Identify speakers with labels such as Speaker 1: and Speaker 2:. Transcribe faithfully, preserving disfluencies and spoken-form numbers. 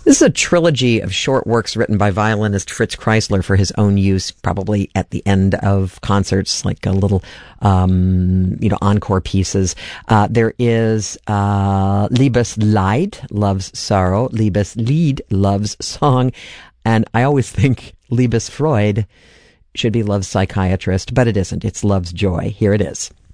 Speaker 1: This is a trilogy of short works written by violinist Fritz Kreisler for his own use, probably at the end of concerts, like a little, um, you know, encore pieces. Uh, there is uh, Liebesleid, Love's Sorrow, Liebeslied, Love's Song, and I always think Liebesfreude should be Love's Psychiatrist, but it isn't. It's Love's Joy. Here it is.